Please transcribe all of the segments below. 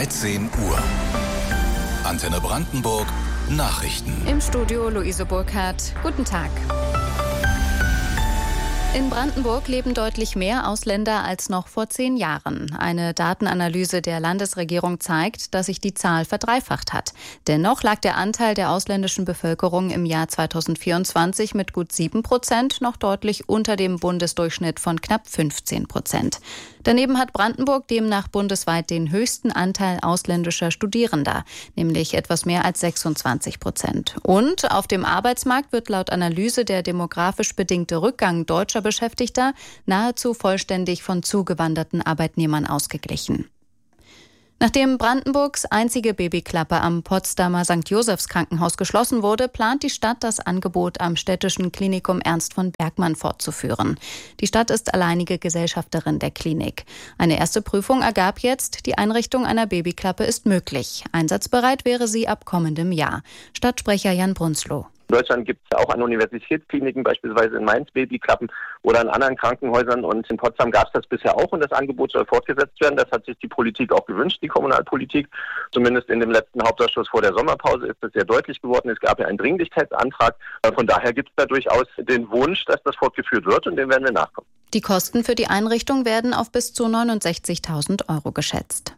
13 Uhr. Antenne Brandenburg Nachrichten. Im Studio Luise Burkhardt. Guten Tag. In Brandenburg leben deutlich mehr Ausländer als noch vor 10 Jahren. Eine Datenanalyse der Landesregierung zeigt, dass sich die Zahl verdreifacht hat. Dennoch lag der Anteil der ausländischen Bevölkerung im Jahr 2024 mit gut 7% noch deutlich unter dem Bundesdurchschnitt von knapp 15%. Daneben hat Brandenburg demnach bundesweit den höchsten Anteil ausländischer Studierender, nämlich etwas mehr als 26%. Und auf dem Arbeitsmarkt wird laut Analyse der demografisch bedingte Rückgang deutscher Beschäftigter nahezu vollständig von zugewanderten Arbeitnehmern ausgeglichen. Nachdem Brandenburgs einzige Babyklappe am Potsdamer St. Josephs Krankenhaus geschlossen wurde, plant die Stadt, das Angebot am städtischen Klinikum Ernst von Bergmann fortzuführen. Die Stadt ist alleinige Gesellschafterin der Klinik. Eine erste Prüfung ergab jetzt, die Einrichtung einer Babyklappe ist möglich. Einsatzbereit wäre sie ab kommendem Jahr. Stadtsprecher Jan Brunzloh. In Deutschland gibt es auch an Universitätskliniken, beispielsweise in Mainz Babyklappen oder an anderen Krankenhäusern. Und in Potsdam gab es das bisher auch und das Angebot soll fortgesetzt werden. Das hat sich die Politik auch gewünscht, die Kommunalpolitik. Zumindest in dem letzten Hauptausschuss vor der Sommerpause ist das sehr deutlich geworden. Es gab ja einen Dringlichkeitsantrag. Von daher gibt es da durchaus den Wunsch, dass das fortgeführt wird und dem werden wir nachkommen. Die Kosten für die Einrichtung werden auf bis zu 69.000 € geschätzt.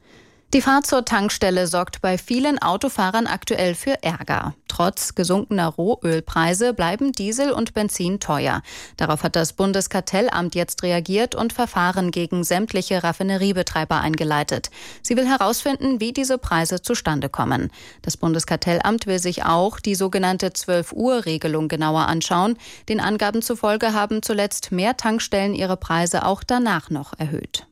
Die Fahrt zur Tankstelle sorgt bei vielen Autofahrern aktuell für Ärger. Trotz gesunkener Rohölpreise bleiben Diesel und Benzin teuer. Darauf hat das Bundeskartellamt jetzt reagiert und Verfahren gegen sämtliche Raffineriebetreiber eingeleitet. Sie will herausfinden, wie diese Preise zustande kommen. Das Bundeskartellamt will sich auch die sogenannte 12-Uhr-Regelung genauer anschauen. Den Angaben zufolge haben zuletzt mehr Tankstellen ihre Preise auch danach noch erhöht.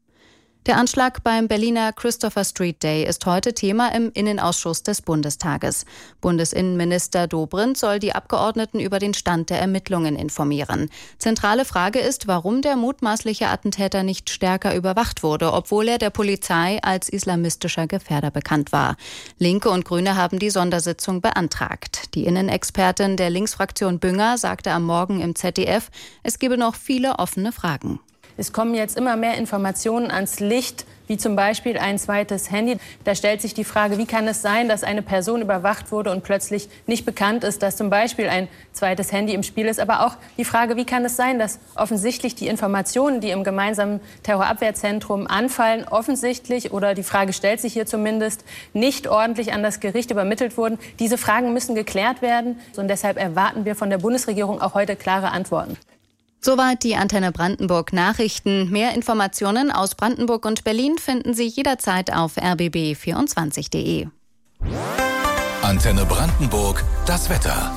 Der Anschlag beim Berliner Christopher Street Day ist heute Thema im Innenausschuss des Bundestages. Bundesinnenminister Dobrindt soll die Abgeordneten über den Stand der Ermittlungen informieren. Zentrale Frage ist, warum der mutmaßliche Attentäter nicht stärker überwacht wurde, obwohl er der Polizei als islamistischer Gefährder bekannt war. Linke und Grüne haben die Sondersitzung beantragt. Die Innenexpertin der Linksfraktion Bünger sagte am Morgen im ZDF, es gebe noch viele offene Fragen. Es kommen jetzt immer mehr Informationen ans Licht, wie zum Beispiel ein zweites Handy. Da stellt sich die Frage, wie kann es sein, dass eine Person überwacht wurde und plötzlich nicht bekannt ist, dass zum Beispiel ein zweites Handy im Spiel ist. Aber auch die Frage, wie kann es sein, dass offensichtlich die Informationen, die im gemeinsamen Terrorabwehrzentrum anfallen, offensichtlich, oder die Frage stellt sich hier zumindest, nicht ordentlich an das Gericht übermittelt wurden. Diese Fragen müssen geklärt werden. Und deshalb erwarten wir von der Bundesregierung auch heute klare Antworten. Soweit die Antenne Brandenburg Nachrichten. Mehr Informationen aus Brandenburg und Berlin finden Sie jederzeit auf rbb24.de. Antenne Brandenburg, das Wetter.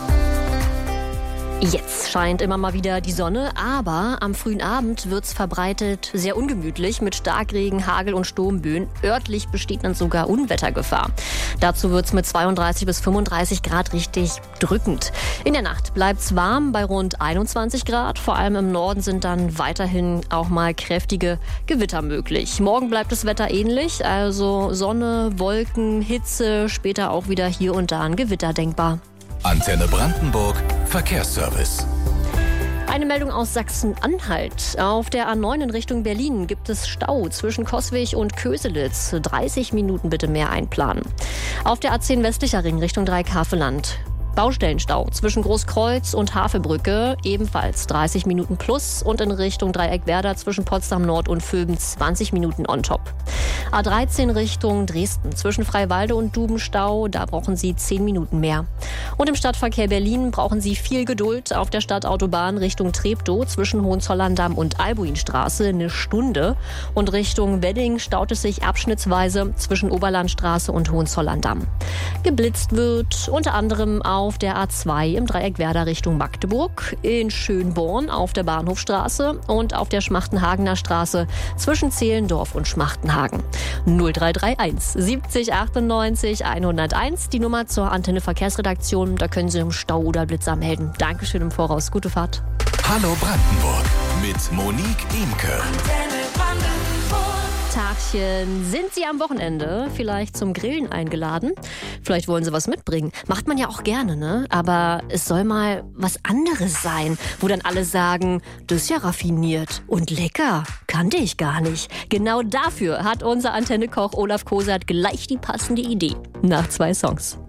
Jetzt scheint immer mal wieder die Sonne, aber am frühen Abend wird's verbreitet sehr ungemütlich mit Starkregen, Hagel und Sturmböen. Örtlich besteht dann sogar Unwettergefahr. Dazu wird's mit 32 bis 35 Grad richtig drückend. In der Nacht bleibt's warm bei rund 21 Grad. Vor allem im Norden sind dann weiterhin auch mal kräftige Gewitter möglich. Morgen bleibt das Wetter ähnlich, also Sonne, Wolken, Hitze, später auch wieder hier und da ein Gewitter denkbar. Antenne Brandenburg Verkehrsservice. Eine Meldung aus Sachsen-Anhalt. Auf der A9 in Richtung Berlin gibt es Stau zwischen Coswig und Köselitz. 30 Minuten bitte mehr einplanen. Auf der A10 westlicher Ring Richtung Dreieckhaveland. Baustellenstau zwischen Großkreuz und Havelbrücke, ebenfalls 30 Minuten plus, und in Richtung Dreieckwerder zwischen Potsdam Nord und Vöben 20 Minuten on top. A13 Richtung Dresden zwischen Freiwalde und Dubenstau, da brauchen Sie 10 Minuten mehr. Und im Stadtverkehr Berlin brauchen Sie viel Geduld auf der Stadtautobahn Richtung Treptow zwischen Hohenzollern-Damm und Albuinstraße 1 Stunde. Und Richtung Wedding staut es sich abschnittsweise zwischen Oberlandstraße und Hohenzollern-Damm. Geblitzt wird unter anderem auf der A2 im Dreieck Werder Richtung Magdeburg, in Schönborn auf der Bahnhofstraße und auf der Schmachtenhagener Straße zwischen Zehlendorf und Schmachtenhagen. 0331 70 98 101, die Nummer zur Antenne Verkehrsredaktion. Da können Sie im Stau oder Blitzer melden. Dankeschön im Voraus. Gute Fahrt. Hallo Brandenburg mit Monique Imke. Antenne Brandenburg. Tagchen. Sind Sie am Wochenende vielleicht zum Grillen eingeladen? Vielleicht wollen Sie was mitbringen. Macht man ja auch gerne, ne? Aber es soll mal was anderes sein, wo dann alle sagen, das ist ja raffiniert und lecker. Kannte ich gar nicht. Genau dafür hat unser Antenne-Koch Olaf Kosert gleich die passende Idee. Nach 2 Songs.